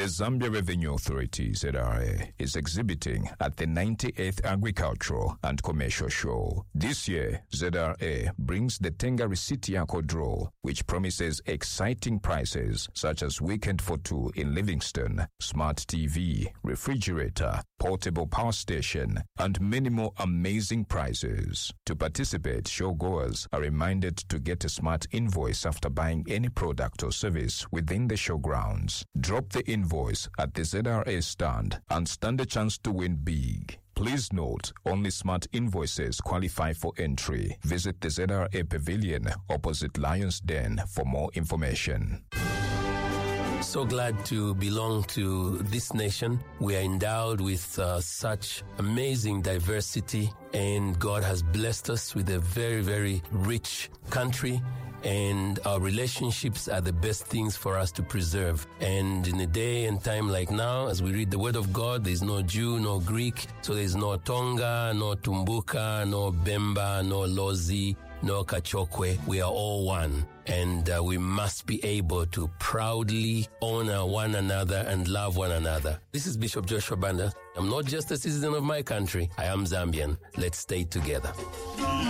Zambia Revenue Authority, ZRA, is exhibiting at the 98th Agricultural and Commercial Show. This year, ZRA brings the Tenga Risiti Yako Draw, which promises exciting prices such as weekend for two in Livingston, smart TV, refrigerator, portable power station, and many more amazing prizes. To participate, showgoers are reminded to get a smart invoice after buying any product or service within the showgrounds. Drop the invoice at the ZRA stand and stand a chance to win big. Please note, only smart invoices qualify for entry. Visit the ZRA Pavilion opposite Lion's Den for more information. So glad to belong to this nation. We are endowed with such amazing diversity, and God has blessed us with a very, very rich country. And our relationships are the best things for us to preserve. And in a day and time like now, as we read the Word of God, there's no Jew, no Greek. So there's no Tonga, no Tumbuka, no Bemba, no Lozi, no Kachokwe. We are all one. And we must be able to proudly honor one another and love one another. This is Bishop Joshua Banda. I'm not just a citizen of my country. I am Zambian. Let's stay together.